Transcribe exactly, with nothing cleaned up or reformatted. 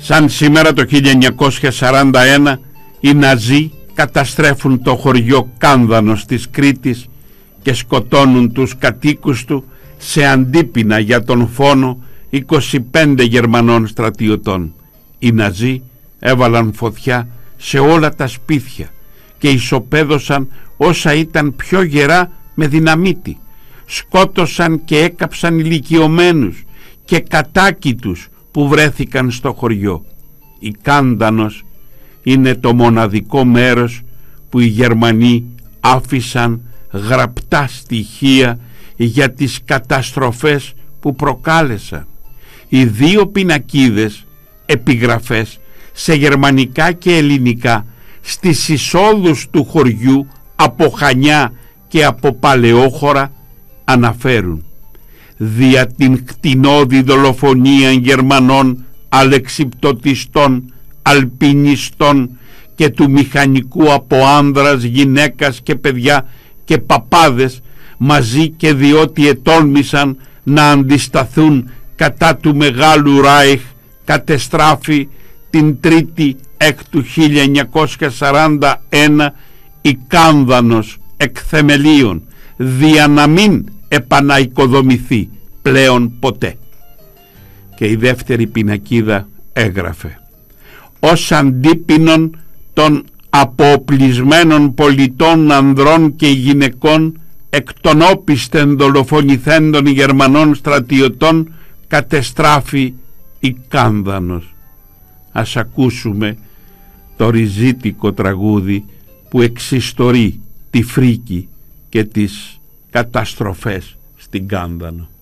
Σαν σήμερα το χίλια εννιακόσια σαράντα ένα οι Ναζί καταστρέφουν το χωριό Κάνδανος της Κρήτης και σκοτώνουν τους κατοίκους του σε αντίπεινα για τον φόνο είκοσι πέντε Γερμανών στρατιωτών. Οι Ναζί έβαλαν φωτιά σε όλα τα σπίτια και ισοπαίδωσαν όσα ήταν πιο γερά με δυναμίτη. Σκότωσαν και έκαψαν ηλικιωμένους και κατάκητους που βρέθηκαν στο χωριό. Η Κάνδανος είναι το μοναδικό μέρος που οι Γερμανοί άφησαν γραπτά στοιχεία για τις καταστροφές που προκάλεσαν. Οι δύο πινακίδες επιγραφές σε γερμανικά και ελληνικά στις εισόδους του χωριού από Χανιά και από Παλαιόχωρα αναφέρουν: δια την κτηνώδη δολοφονία Γερμανών αλεξιπτωτιστών, αλπινιστών και του μηχανικού από άνδρας, γυναίκας και παιδιά και παπάδες μαζί, και διότι ετόλμησαν να αντισταθούν κατά του Μεγάλου Ράιχ, κατεστράφη την Τρίτη εκ του χίλια εννιακόσια σαράντα ένα η Κάνδανος εκ θεμελίων, δια να μην επαναοικοδομηθεί πλέον ποτέ. Και η δεύτερη πινακίδα έγραφε: ως αντίπινον των αποοπλισμένων πολιτών ανδρών και γυναικών εκ των όπισθεν δολοφονηθέντων Γερμανών στρατιωτών κατεστράφη η Κάνδανος. Ας ακούσουμε το ριζίτικο τραγούδι που εξιστορεί τη φρίκη και τις καταστροφές στην Κάνδανο.